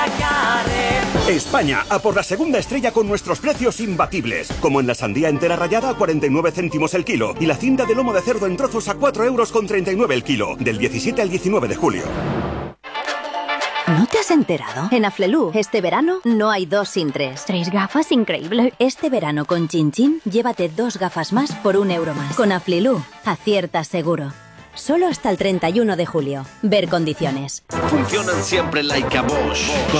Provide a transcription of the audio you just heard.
España, a por la segunda estrella con nuestros precios imbatibles. Como en la sandía entera rallada a 49 céntimos el kilo y la cinta de lomo de cerdo en trozos a 4,39 € el kilo. Del 17 al 19 de julio. ¿No te has enterado? En Aflelu, este verano no hay 2 sin 3. 3 gafas, increíble. Este verano con Chin Chin, llévate 2 gafas más por 1 € más. Con Aflelu, aciertas seguro. Solo hasta el 31 de julio. Ver condiciones. Funcionan siempre like a Bosch.